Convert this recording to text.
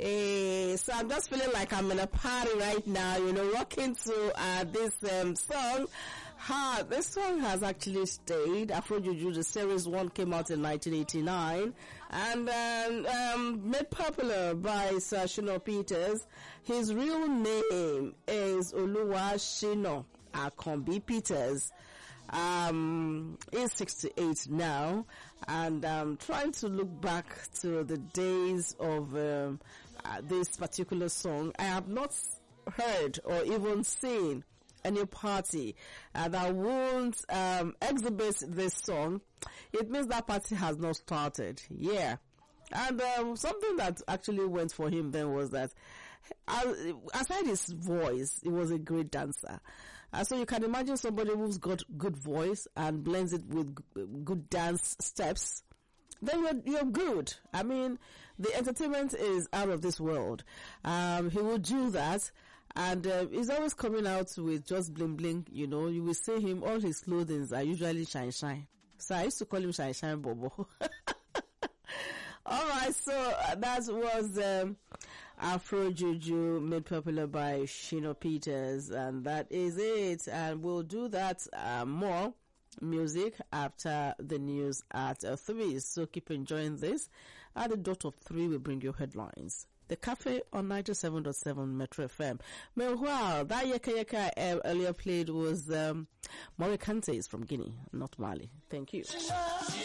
So I'm just feeling like I'm in a party right now, rocking to this song. This song has actually stayed. Afro Juju, the series 1 came out in 1989 and made popular by Sir Shina Peters. His real name is Oluwashina Akanbi Peters. He's 68 now, and I'm trying to look back to the days of this particular song. I have not heard or even seen any party that won't exhibit this song. It means that party has not started. Yeah. And something that actually went for him then was that aside his voice, he was a great dancer. So you can imagine somebody who's got good voice and blends it with good dance steps. Then you're good. I mean, the entertainment is out of this world. He will do that. And he's always coming out with just bling bling, you will see him, all his clothing are usually shine shine. So I used to call him Shine Shine Bobo. Alright, so that was Afro Juju, made popular by Shina Peters, and that is it. And we'll do that more music after the news at 3. So keep enjoying this. At the dot of 3, we bring you headlines. The Cafe on 97.7 Metro FM. Meanwhile, that Yeka earlier played was Maury Kantes from Guinea, not Mali. Thank you.